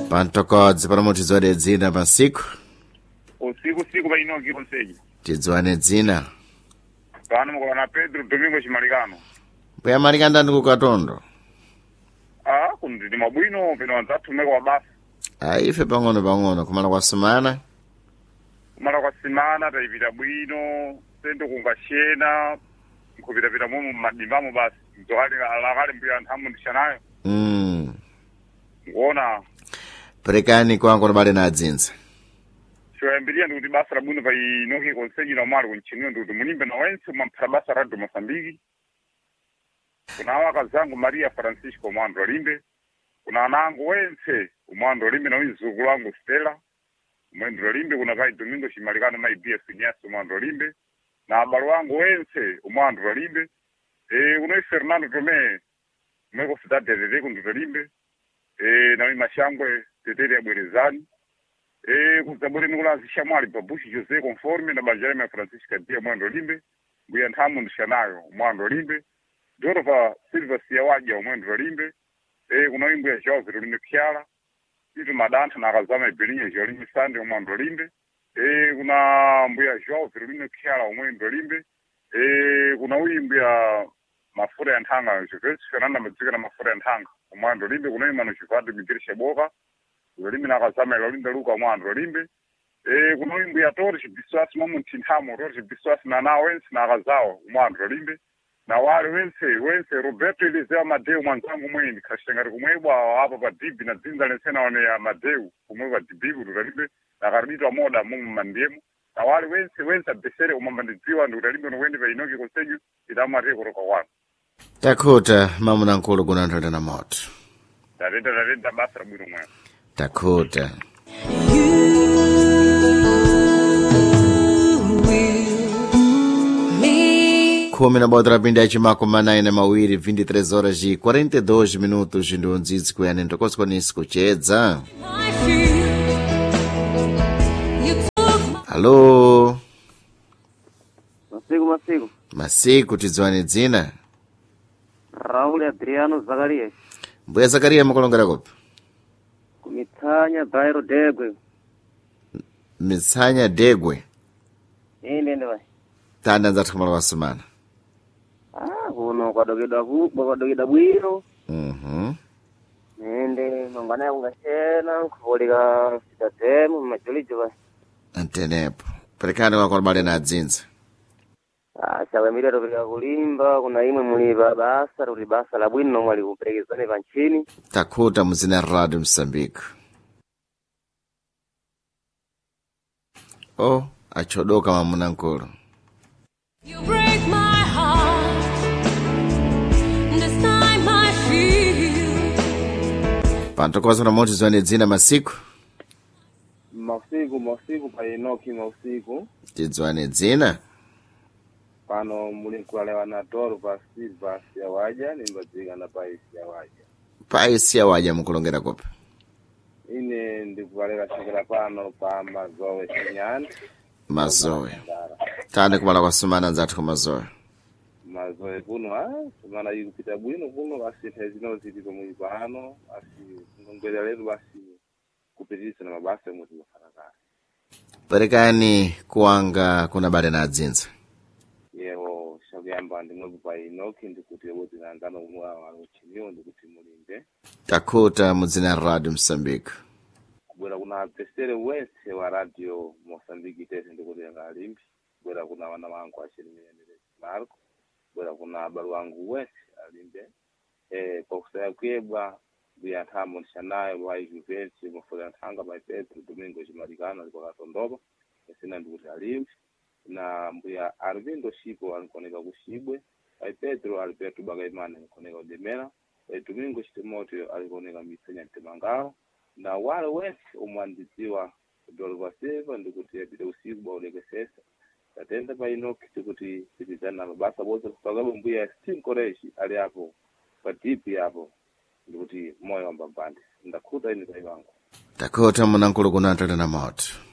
Pantokodzi panomo tidziwane dzina masiku. Usiku painoki konseji. Tidziwane dzina. Pano mukona Pedro Domingo Chimalikano. Mbuya Malikanda ndi kukatondo. Kundi mabwino peno anzathu meko wa basi. Ife pang'ono kumala kwa sumana. Kumala kwa simana taipita bwino, sendo kungashena, nkupita mumu madimbamu basi. Mzohali alakale mbuya nthamu ndishanayo. Ngona. Perekani kwangu nabale na adzinza. Choyambiria ndikuti basa la bwino painoki konseji na mwali kunchiniyo ndikuti munimbe na wense mwamphala basa radio Mosambiki. Kuna waka zangu Maria Francisco Mwando Limbe. Kuna anangu wense Mwando Limbe na wizukulu wangu Stella. Mwando Limbe kuna pai Domingo Chimalikano mai BS Nyasi Mwando Limbe. Na abalu wangu wense Mwando Limbe. Unai Fernando Tome mweko Cidade de Kunduta Limbe. Na wima shangwe teteri ya Bwerezani. Kuzaburi nikula zishamwali Babushi Jose Conforme na Bajarema Francisca Dia Mwando Limbe. Nguya ntamu ndishanayo Mwando Limbe. Dorova Silva Siawaja Mwando Limbe. Kuna wimbo ya Joao Zerulime Kiala. Itu madanta na akazama Ibelinya Jolime Sande Mwando Limbe. Kuna wimbo ya Joao Zerulime Kiala Mwando Limbe. Kuna wimbo ya Mafura ya Ntanga Jovesi Fernanda Mazika na Mafura ya Ntanga Mwando Limbe. Kuna wimbo ya Shuvadu Midirisha Boka. Zerulime na akazama Ilolinda Luka Mwando Limbe. Kuna wimbo ya Torchi Biswasi Mamu Tintamo Torchi Biswasi na wensi na akazao Mwando Limbe. Na wale wense Roberto Eliseo Amadeu mwanzangu mweni kashengari kumwebwa hapa padibi na zinza lesena wane ya Amadeu kumwebwa dibibu nuralibe na karibitwa moda mumu mandiemu na wale wense besere umambandiziwa nuralibe nuwendi painoki konseju itamari kuroka wanu Takuta mamu na nkulu kunantota na moto Tarenta basa la bwino mwana Takuta Kumi na botra pinda chimako manaine mawiri 23 horas e 42 minutos ndi undzidzi kuyani ntokosi kwanisi kuchedza. Halo. Masiku tidziwane dzina. Raul Adriano Zakaria. Mbuya Zakaria mukulongera kopi? Kumitsanya Bairo Degwe. Mitsanya Degwe. Nende vai. Tanda nzathu kumala wasumana. Kuno kwadogeda bwino. Nende mangana ya ungashena kuvolika sitatemu majolijo vai. Antenepo. Perekani kwa bale na adzinza. Chawe mire rovika kulimba kuna imwe muli basa ruri basa la bwino mwali kuperekezane panchini. Takuta muzina radio Msambiki. Achodoka mamuna nkulu. You break my heart. This time I feel. Pantokoza na moti zwane dzina masiku. Masiku painoki masiku. Tidzwane dzina. Pano muli nkulalewa na Toro Silva Siawaja nimbadzika na Pai Siawaja. Pai Siawaja mukulongera kopi? Ine ndikuvaleka chokera pano pa Mazowe Chinyani. Mazowe. Tande kumala kwa sumana nzathu kwa Mazowe. Mazowe kuno sumana yikupita bwino kuno basi tezino zitito muli pano basi ngongwera letu basi kupitirisa na mabasa muti mafarakari. Perekani kuanga kuna bale na adzinza. Yeho shakuyamba ndimwe pa inoki ndikuti yeboti nangano kumwa waluchiniyo ndikuti mulimbe. Takuta muzina radio Msambiki. Bwera kuna pesere wense wa radio Mosambiki tete ndikuti ngalimbi. Bwera kuna wana wangu ashirimene Marco. Bwera kuna abalu wangu wense alimbe. Kwa kusaya kwebwa buya nthamu ndishanayo wa Juventus mufula nthanga by Pedro Domingo Chimalikano alikuwa katondoba. Sina ndikuti alimbi. Na mbuya Arvindo Shipo alikoneka kushibwe. By Pedro Alberto Bagaimana alikoneka udemera. Domingo Chitimoteo alikoneka misenya mtemangao. Na wale wense umwandiziwa Dolva Silva ndikuti yapita usiku baulekesesa. Tatenda pa inoki tikuti titizana mabasa boza kupagabo mbuya Steam Koreshi ali hapo. Patipi hapo. Ndikuti moyo wa mbambandi. Ndakuta ini kaiwangu. Takuta mnankulu kunantota na moto.